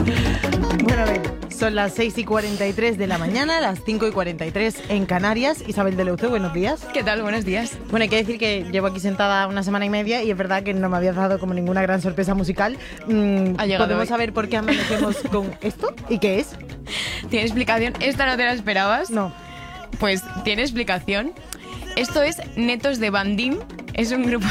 Bueno, a ver, son las 6:43 de la mañana, las 5:43 en Canarias. Isabel de Leuce, buenos días. ¿Qué tal? Buenos días. Bueno, hay que decir que llevo aquí sentada una semana y media y es verdad que no me habías dado como ninguna gran sorpresa musical. ¿Podemos hoy saber por qué amanecemos con esto? ¿Y qué es? ¿Tiene explicación? ¿Esta no te la esperabas? No. Pues tiene explicación. Esto es Netos de Bandim. Es un grupo...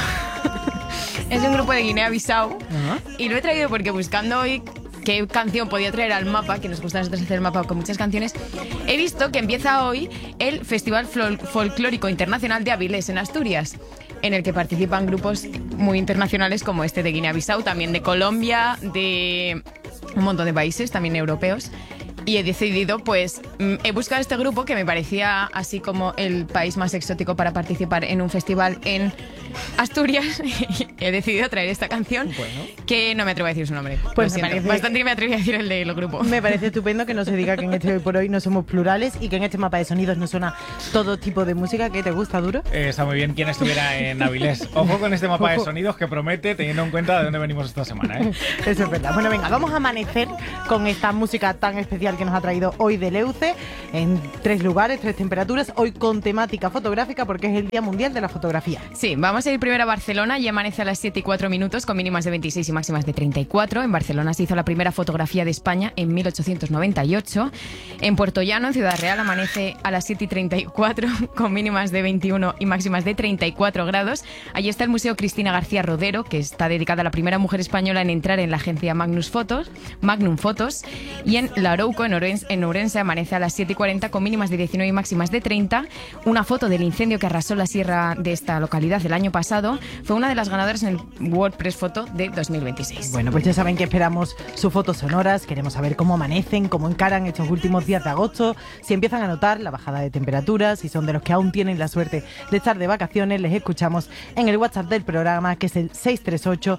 es un grupo de Guinea-Bissau. Uh-huh. Y lo he traído porque buscando hoy qué canción podía traer al mapa, que nos gusta a nosotros hacer el mapa con muchas canciones, he visto que empieza hoy el Festival Folclórico Internacional de Avilés en Asturias, en el que participan grupos muy internacionales como este de Guinea-Bissau, también de Colombia, de un montón de países, también europeos. Y he decidido, pues, he buscado este grupo que me parecía así como el país más exótico para participar en un festival en Asturias. Y he decidido traer esta canción, que no me atrevo a decir su nombre. Pues me parece bastante que me atreví a decir el del grupo. Me parece estupendo que no se diga que en este Hoy por Hoy no somos plurales y que en este mapa de sonidos no suena todo tipo de música. ¿Qué te gusta, Duro? Está muy bien quien estuviera en Avilés. Ojo con este mapa de sonidos que promete, teniendo en cuenta de dónde venimos esta semana, ¿eh? Eso es verdad. Bueno, venga, vamos a amanecer con esta música tan especial que nos ha traído hoy de Leuce, en 3 lugares, 3 temperaturas, hoy con temática fotográfica porque es el Día Mundial de la Fotografía. Sí, vamos a ir primero a Barcelona y amanece a las 7:04 con mínimas de 26 y máximas de 34. En Barcelona se hizo la primera fotografía de España en 1898. En Puerto Llano, en Ciudad Real, amanece a las 7:34 con mínimas de 21 y máximas de 34 grados. Allí está el Museo Cristina García Rodero, que está dedicada a la primera mujer española en entrar en la agencia Magnum Fotos. Y en La Arouco, en Ourense, amanece a las 7:40 con mínimas de 19 y máximas de 30. Una foto del incendio que arrasó la sierra de esta localidad el año pasado fue una de las ganadoras en el WordPress Photo de 2026. Bueno, pues ya saben que esperamos sus fotos sonoras, queremos saber cómo amanecen, cómo encaran estos últimos días de agosto, si empiezan a notar la bajada de temperaturas, si son de los que aún tienen la suerte de estar de vacaciones. Les escuchamos en el WhatsApp del programa, que es el 638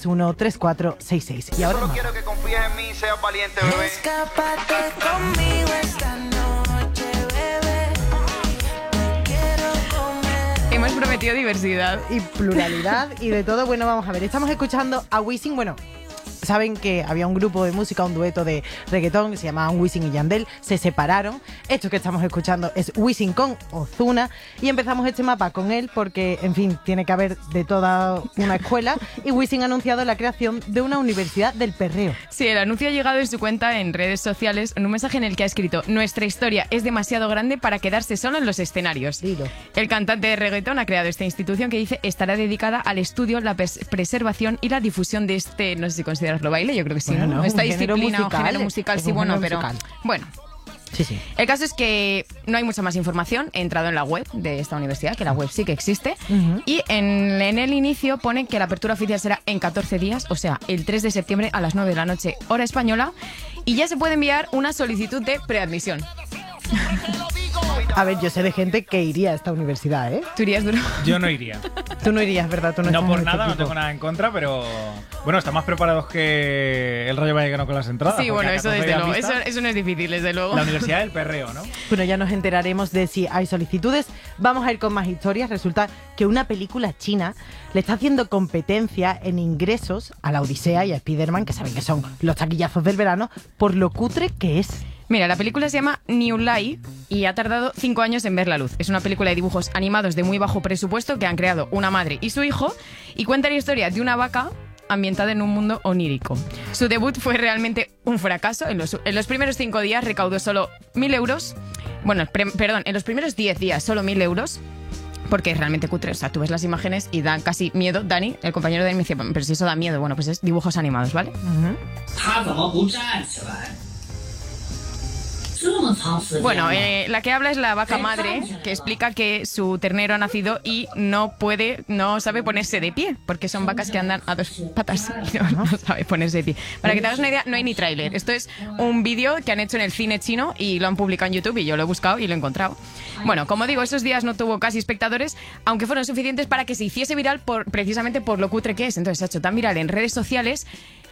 313466. Y ahora solo quiero que confíes en mí y seas valiente, bebé. Escápate conmigo esta noche, bebé. Te quiero comer. Hemos prometido diversidad. y pluralidad y de todo. Bueno, vamos a ver, estamos escuchando a Wisin. Bueno, saben que había un grupo de música, un dueto de reggaetón que se llamaban Wisin y Yandel, se separaron. Esto que estamos escuchando es Wisin con Ozuna y empezamos este mapa con él porque, en fin, tiene que haber de toda una escuela y Wisin ha anunciado la creación de una universidad del perreo. Sí, el anuncio ha llegado en su cuenta en redes sociales en un mensaje en el que ha escrito: nuestra historia es demasiado grande para quedarse solo en los escenarios. Dilo. El cantante de reggaetón ha creado esta institución que dice estará dedicada al estudio, la preservación y la difusión de este, no sé si considerarlo baile, yo creo que sí, Bueno, ¿no? Esta un género disciplina musical, o género musical, es sí, un bueno, género pero musical. bueno. Sí, sí. El caso es que no hay mucha más información. He entrado en la web de esta universidad, que la web sí que existe. Uh-huh. Y en el inicio pone que la apertura oficial será en 14 días, o sea, el 3 de septiembre a las 9 de la noche, hora española. Y ya se puede enviar una solicitud de preadmisión. A ver, yo sé de gente que iría a esta universidad, ¿eh? ¿Tú irías, Duro? Yo no iría. Tú no irías, ¿verdad? Tú no No estás por en este nada, no equipo. tengo nada en contra, pero bueno, están más preparados que el Rayo Vallecano con las entradas. Sí, porque bueno, a eso 14 desde días luego. vista, Eso no es difícil, desde luego. La Universidad del Perreo, ¿no? Bueno, ya nos enteraremos de si hay solicitudes. Vamos a ir con más historias. Resulta que una película china le está haciendo competencia en ingresos a La Odisea y a Spider-Man, que saben que son los taquillazos del verano, por lo cutre que es. Mira, la película se llama New Life y ha tardado 5 años en ver la luz. Es una película de dibujos animados de muy bajo presupuesto que han creado una madre y su hijo y cuenta la historia de una vaca ambientada en un mundo onírico. Su debut fue realmente un fracaso. En los primeros 5 días recaudó solo 1.000 euros. Bueno, perdón, en los primeros 10 días solo 1.000 euros. Porque es realmente cutre. O sea, tú ves las imágenes y dan casi miedo. Dani, el compañero de Dani, me dice, pero si eso da miedo. Bueno, pues es dibujos animados, ¿vale? Bueno, la que habla es la vaca madre, que explica que su ternero ha nacido y no sabe ponerse de pie, porque son vacas que andan a 2 patas y no sabe ponerse de pie. Para que te hagas una idea, no hay ni tráiler. Esto es un vídeo que han hecho en el cine chino y lo han publicado en YouTube y yo lo he buscado y lo he encontrado. Bueno, como digo, esos días no tuvo casi espectadores, aunque fueron suficientes para que se hiciese viral precisamente por lo cutre que es. Entonces se ha hecho tan viral en redes sociales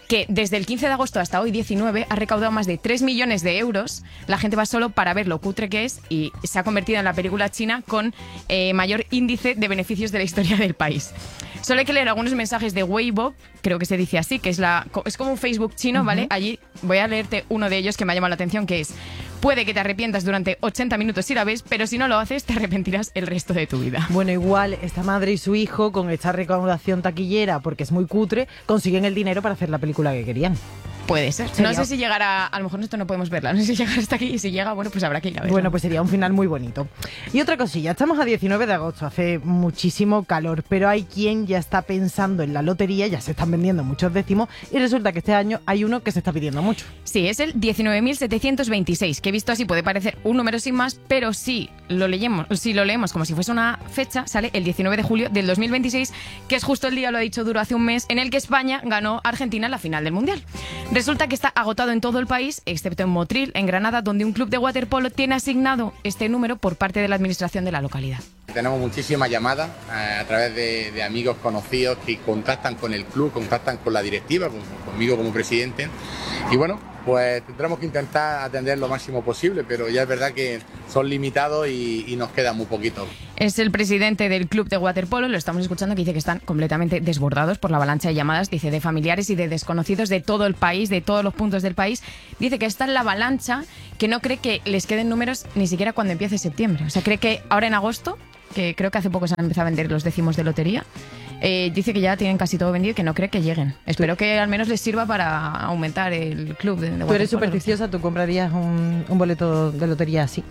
que desde el 15 de agosto hasta hoy 19 ha recaudado más de 3 millones de euros. La gente va solo para ver lo cutre que es y se ha convertido en la película china con mayor índice de beneficios de la historia del país. Solo hay que leer algunos mensajes de Weibo, creo que se dice así, que es como un Facebook chino, ¿vale? Allí voy a leerte uno de ellos que me ha llamado la atención, que es: puede que te arrepientas durante 80 minutos si la ves, pero si no lo haces, te arrepentirás el resto de tu vida. Bueno, igual esta madre y su hijo, con esta recaudación taquillera, porque es muy cutre, consiguen el dinero para hacer la película que querían. Puede ser. No sé si llegará, a lo mejor nosotros no podemos verla, no sé si llegará hasta aquí, y si llega, bueno, pues habrá que ir a verla. Bueno, pues sería un final muy bonito. Y otra cosilla, estamos a 19 de agosto, hace muchísimo calor, pero hay quien ya está pensando en la lotería, ya se están vendiendo muchos décimos, y resulta que este año hay uno que se está pidiendo mucho. Sí, es el 19.726, que visto así puede parecer un número sin más, pero si lo leemos como si fuese una fecha, sale el 19 de julio del 2026, que es justo el día, lo ha dicho Duro hace un mes, en el que España ganó a Argentina en la final del Mundial. Resulta que está agotado en todo el país, excepto en Motril, en Granada, donde un club de waterpolo tiene asignado este número por parte de la administración de la localidad. Tenemos muchísimas llamadas a través de amigos conocidos que contactan con el club, contactan con la directiva, conmigo como presidente. Y bueno, pues tendremos que intentar atender lo máximo posible, pero ya es verdad que son limitados y nos queda muy poquito. Es el presidente del club de waterpolo, lo estamos escuchando, que dice que están completamente desbordados por la avalancha de llamadas, dice, de familiares y de desconocidos de todo el país, de todos los puntos del país. Dice que está en la avalancha, que no cree que les queden números ni siquiera cuando empiece septiembre. O sea, cree que ahora en agosto, que creo que hace poco se han empezado a vender los décimos de lotería, dice que ya tienen casi todo vendido y que no cree que lleguen. Espero que al menos les sirva para aumentar el club de waterpolo. ¿Tú eres supersticiosa? ¿Tú comprarías un boleto de lotería así?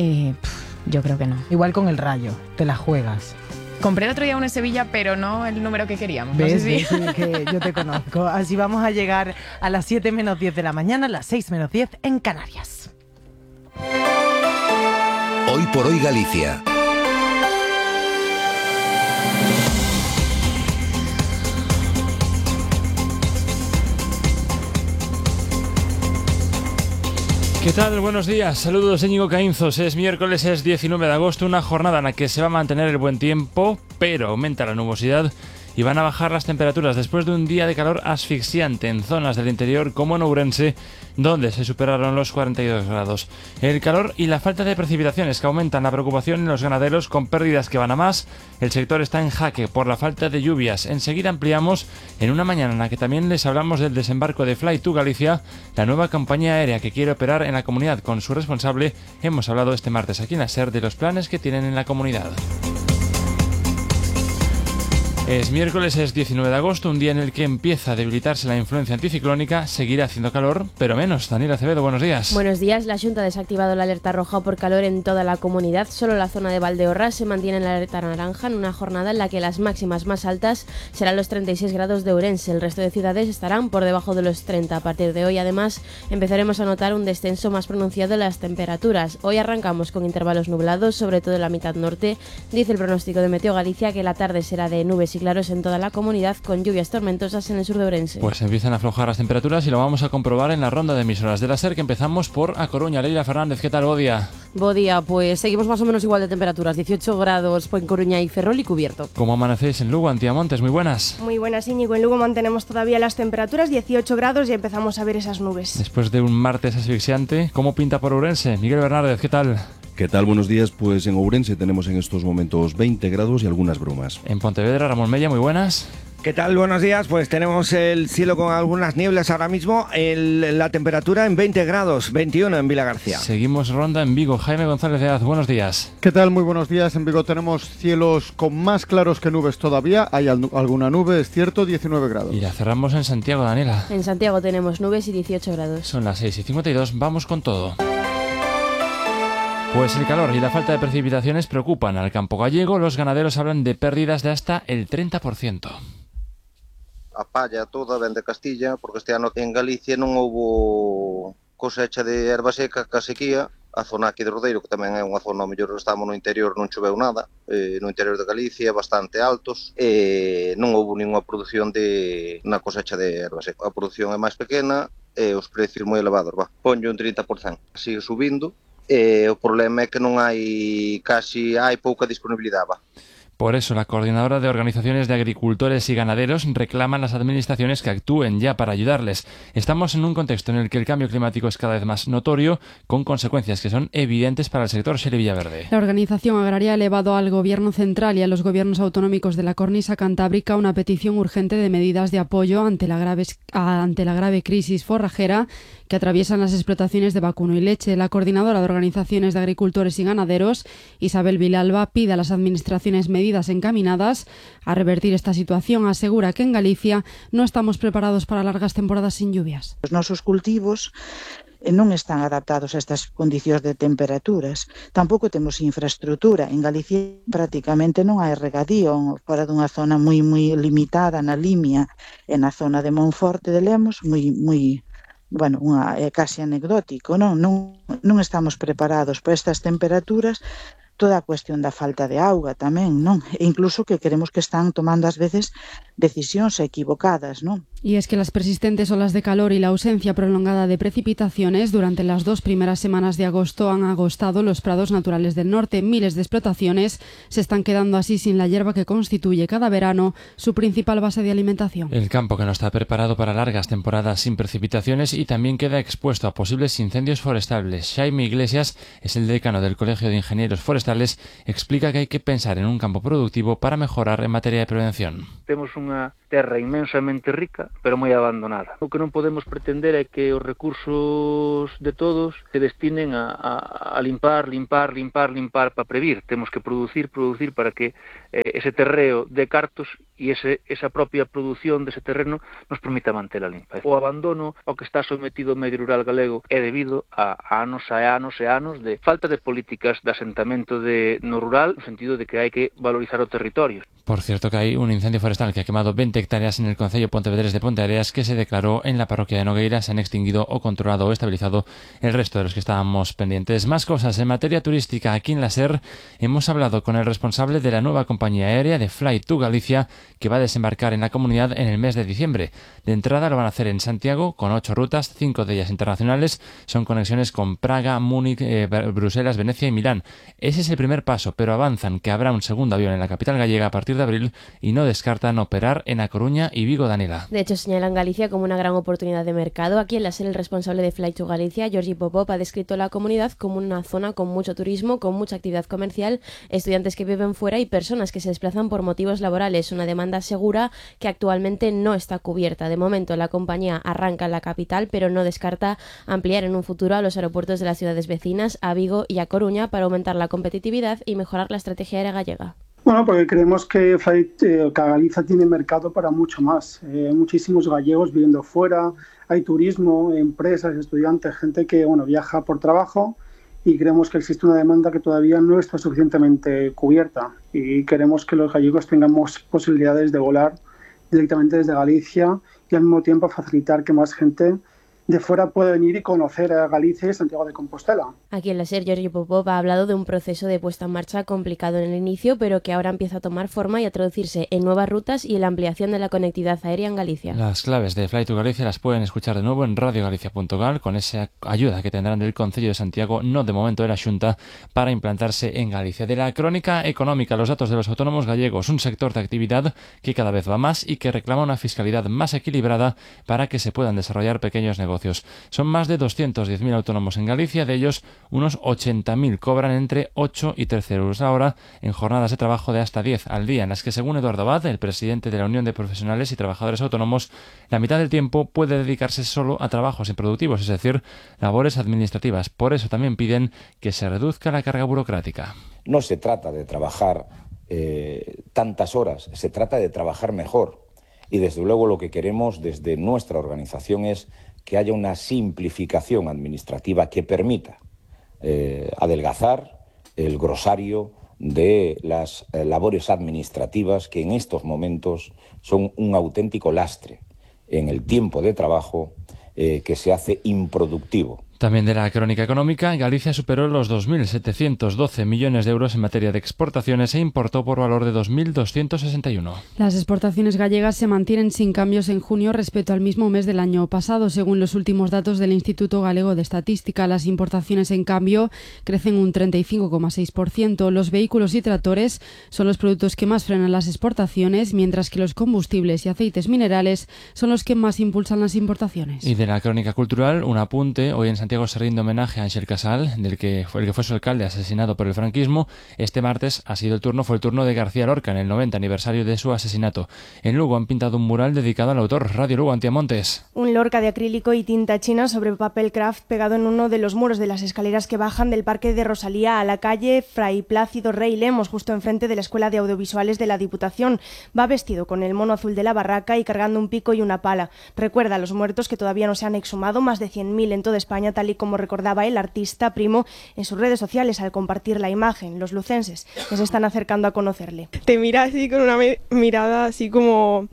Yo creo que no. Igual con el Rayo, te la juegas. Compré el otro día uno en Sevilla, pero no el número que queríamos. ¿Ves? No sé si... Sí, que yo te conozco. Así vamos a llegar a las 7 menos 10 de la mañana, las 6 menos 10 en Canarias. Hoy por hoy Galicia. ¿Qué tal? Buenos días. Saludos, Íñigo Caínzos. Es miércoles, es 19 de agosto, una jornada en la que se va a mantener el buen tiempo, pero aumenta la nubosidad y van a bajar las temperaturas después de un día de calor asfixiante en zonas del interior como en Ourense, donde se superaron los 42 grados. El calor y la falta de precipitaciones que aumentan la preocupación en los ganaderos con pérdidas que van a más. El sector está en jaque por la falta de lluvias. Enseguida ampliamos en una mañana en la que también les hablamos del desembarco de Fly2 Galicia, la nueva compañía aérea que quiere operar en la comunidad con su responsable. Hemos hablado este martes aquí en la SER de los planes que tienen en la comunidad. Es miércoles, es 19 de agosto, un día en el que empieza a debilitarse la influencia anticiclónica. Seguirá haciendo calor, pero menos. Daniela Acevedo, buenos días. Buenos días. La Xunta ha desactivado la alerta roja por calor en toda la comunidad. Solo la zona de Valdeorras se mantiene en la alerta naranja en una jornada en la que las máximas más altas serán los 36 grados de Ourense. El resto de ciudades estarán por debajo de los 30. A partir de hoy, además, empezaremos a notar un descenso más pronunciado de las temperaturas. Hoy arrancamos con intervalos nublados, sobre todo en la mitad norte. Dice el pronóstico de Meteo Galicia que la tarde será de nubes y claros en toda la comunidad, con lluvias tormentosas en el sur de Ourense. Pues empiezan a aflojar las temperaturas y lo vamos a comprobar en la ronda de emisoras de la SER, que empezamos por A Coruña. Leila Fernández, ¿qué tal? Bodia. Bodia, pues seguimos más o menos igual de temperaturas, 18 grados en Coruña y Ferrol y cubierto. ¿Cómo amanecéis en Lugo, Antiamontes? Muy buenas. Muy buenas, Íñigo. En Lugo mantenemos todavía las temperaturas, 18 grados, y empezamos a ver esas nubes. Después de un martes asfixiante, ¿cómo pinta por Ourense? Miguel Bernárdez, ¿qué tal? ¿Qué tal? Buenos días. Pues en Ourense tenemos en estos momentos 20 grados y algunas brumas. En Pontevedra, Ramón Mella, muy buenas. ¿Qué tal? Buenos días. Pues tenemos el cielo con algunas nieblas ahora mismo. La temperatura en 20 grados, 21 en Vilagarcía. Seguimos ronda en Vigo. Jaime González de Az, buenos días. ¿Qué tal? Muy buenos días. En Vigo tenemos cielos con más claros que nubes todavía. Hay alguna nube, es cierto, 19 grados. Y la cerramos en Santiago, Daniela. En Santiago tenemos nubes y 18 grados. Son las 6:52. Vamos con todo. Pues el calor y la falta de precipitaciones preocupan al campo gallego. Los ganaderos hablan de pérdidas de hasta el 30%. A palla toda ven de Castilla, porque este ano en Galicia non houbo cosecha de erva seca, ca sequía. A zona aquí de Rodeiro, que tamén é unha zona, ao mellor estamos no interior, non choveu nada, no interior de Galicia, bastante altos, non houbo ninguna produción na cosecha de erva seca. A produción é máis pequena e os precios moi elevados, ponlle un 30%. Sigue subindo, o problema é que non hai pouca disponibilidade, Por eso, la Coordinadora de Organizaciones de Agricultores y Ganaderos reclama a las administraciones que actúen ya para ayudarles. Estamos en un contexto en el que el cambio climático es cada vez más notorio, con consecuencias que son evidentes para el sector. Shelley Villaverde. La organización agraria ha elevado al Gobierno central y a los gobiernos autonómicos de la cornisa cantábrica una petición urgente de medidas de apoyo ante la grave crisis forrajera que atraviesan las explotaciones de vacuno y leche. La coordinadora de organizaciones de agricultores y ganaderos, Isabel Vilalba, pide a las administraciones medidas encaminadas a revertir esta situación. Asegura que en Galicia no estamos preparados para largas temporadas sin lluvias. Os nosos cultivos non están adaptados a estas condicións de temperaturas. Tampouco temos infraestructura. En Galicia prácticamente non hai regadío, fora dunha zona moi limitada na Limia e na zona de Monforte de Lemos, é casi anecdótico, non estamos preparados para estas temperaturas. Toda a cuestión da falta de auga tamén, non? E incluso que queremos que están tomando ás veces decisións equivocadas, non? Y es que las persistentes olas de calor y la ausencia prolongada de precipitaciones durante las 2 primeras semanas de agosto han agostado los prados naturales del norte. Miles de explotaciones se están quedando así sin la hierba que constituye cada verano su principal base de alimentación. El campo que no está preparado para largas temporadas sin precipitaciones y también queda expuesto a posibles incendios forestales. Xaime Iglesias es el decano del Colegio de Ingenieros Forestales. Explica que hai que pensar en un campo productivo para mejorar en materia de prevención. Temos unha terra inmensamente rica, pero moi abandonada. O que non podemos pretender é que os recursos de todos se destinen a limpar para previr. Temos que producir para que ese terreo de cartos e esa propia produción dese terreno nos permita manter a limpa. O abandono ao que está sometido o medio rural galego é debido a anos e anos de falta de políticas de asentamento no rural, no sentido de que hai que valorizar o territorio. Por cierto que hay un incendio forestal que ha quemado 20 hectáreas en el concello Pontevedrés de Ponteareas que se declaró en la parroquia de Nogueira. Se han extinguido o controlado o estabilizado el resto de los que estábamos pendientes. Más cosas en materia turística. Aquí en la SER hemos hablado con el responsable de la nueva compañía aérea de Fly to Galicia que va a desembarcar en la comunidad en el mes de diciembre. De entrada lo van a hacer en Santiago con 8 rutas, 5 de ellas internacionales. Son conexiones con Praga, Múnich, Bruselas, Venecia y Milán. Ese es el primer paso, pero avanzan que habrá un segundo avión en la capital gallega a partir de abril y no descartan operar en A Coruña y Vigo. Daniela. De hecho, señalan Galicia como una gran oportunidad de mercado. Aquí en la SER el responsable de Fly to Galicia, Georgi Popov, ha descrito la comunidad como una zona con mucho turismo, con mucha actividad comercial, estudiantes que viven fuera y personas que se desplazan por motivos laborales. Una demanda segura que actualmente no está cubierta. De momento, la compañía arranca en la capital, pero no descarta ampliar en un futuro a los aeropuertos de las ciudades vecinas, a Vigo y a Coruña, para aumentar la competitividad y mejorar la estrategia aérea gallega. Bueno, porque creemos que Galicia tiene mercado para mucho más. Muchísimos gallegos viviendo fuera, hay turismo, empresas, estudiantes, gente que viaja por trabajo y creemos que existe una demanda que todavía no está suficientemente cubierta y queremos que los gallegos tengamos posibilidades de volar directamente desde Galicia y al mismo tiempo facilitar que más gente de fuera puede venir y conocer a Galicia y Santiago de Compostela. Aquí en la SER, Georgi Popov ha hablado de un proceso de puesta en marcha complicado en el inicio, pero que ahora empieza a tomar forma y a traducirse en nuevas rutas y en la ampliación de la conectividad aérea en Galicia. Las claves de Fly to Galicia las pueden escuchar de nuevo en radiogalicia.gal con esa ayuda que tendrán del Concello de Santiago, no de momento de la Xunta, para implantarse en Galicia. De la crónica económica, los datos de los autónomos gallegos, un sector de actividad que cada vez va más y que reclama una fiscalidad más equilibrada para que se puedan desarrollar pequeños negocios. Son más de 210.000 autónomos en Galicia, de ellos unos 80.000 cobran entre 8 y 13 euros la hora en jornadas de trabajo de hasta 10 al día, en las que, según Eduardo Abad, el presidente de la Unión de Profesionales y Trabajadores Autónomos, la mitad del tiempo puede dedicarse solo a trabajos improductivos, es decir, labores administrativas. Por eso también piden que se reduzca la carga burocrática. No se trata de trabajar tantas horas, se trata de trabajar mejor. Y desde luego lo que queremos desde nuestra organización es que haya una simplificación administrativa que permita adelgazar el grosario de las labores administrativas que en estos momentos son un auténtico lastre en el tiempo de trabajo que se hace improductivo. También de la crónica económica, Galicia superó los 2.712 millones de euros en materia de exportaciones e importó por valor de 2.261. Las exportaciones gallegas se mantienen sin cambios en junio respecto al mismo mes del año pasado. Según los últimos datos del Instituto Galego de Estadística, las importaciones, en cambio, crecen un 35,6%. Los vehículos y tractores son los productos que más frenan las exportaciones, mientras que los combustibles y aceites minerales son los que más impulsan las importaciones. Y de la crónica cultural, un apunte. Hoy en Santiago se rinde homenaje a Ángel Casal, el que fue su alcalde asesinado por el franquismo. Este martes fue el turno de García Lorca en el 90 aniversario de su asesinato. En Lugo han pintado un mural dedicado al autor. Radio Lugo, Antiamontes. Un Lorca de acrílico y tinta china sobre papel craft pegado en uno de los muros de las escaleras que bajan del Parque de Rosalía a la calle Fray Plácido Rey Lemos, justo enfrente de la Escuela de Audiovisuales de la Diputación. Va vestido con el mono azul de la barraca y cargando un pico y una pala. Recuerda a los muertos que todavía no se han exhumado, más de 100.000 en toda España, tal y como recordaba el artista Primo en sus redes sociales al compartir la imagen. Los lucenses que se están acercando a conocerle. Te mira así con una mirada así como...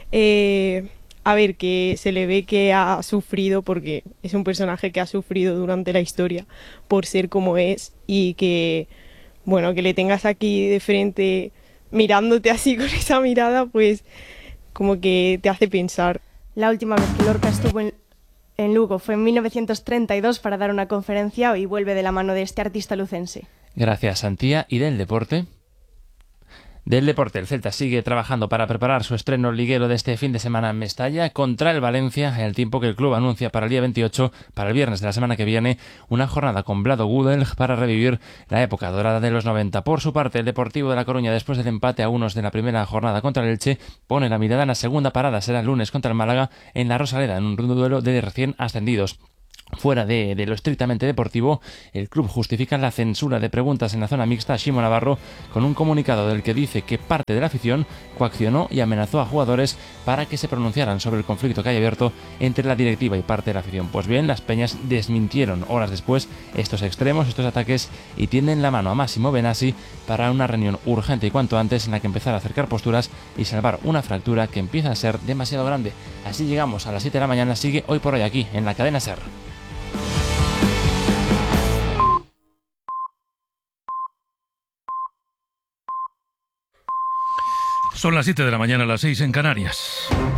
a ver, que se le ve que ha sufrido, porque es un personaje que ha sufrido durante la historia por ser como es, y que, bueno, que le tengas aquí de frente mirándote así con esa mirada, pues como que te hace pensar. La última vez que Lorca estuvo en Lugo fue en 1932 para dar una conferencia y vuelve de la mano de este artista lucense. Gracias, Santía. ¿Y del deporte? Del deporte, el Celta sigue trabajando para preparar su estreno liguero de este fin de semana en Mestalla contra el Valencia, en el tiempo que el club anuncia para el día 28, para el viernes de la semana que viene, una jornada con Vlado Gudel para revivir la época dorada de los 90. Por su parte, el Deportivo de La Coruña, después del empate a unos de la primera jornada contra el Elche, pone la mirada en la segunda parada. Será el lunes contra el Málaga en la Rosaleda, en un duelo de recién ascendidos. Fuera de lo estrictamente deportivo, el club justifica la censura de preguntas en la zona mixta a Ximo Navarro con un comunicado del que dice que parte de la afición coaccionó y amenazó a jugadores para que se pronunciaran sobre el conflicto que hay abierto entre la directiva y parte de la afición. Pues bien, las peñas desmintieron horas después estos extremos, estos ataques, y tienden la mano a Massimo Benassi para una reunión urgente y cuanto antes en la que empezar a acercar posturas y salvar una fractura que empieza a ser demasiado grande. Así llegamos a las 7 de la mañana. Sigue Hoy por Hoy aquí en la cadena SER. Son las 7 de la mañana, las 6 en Canarias.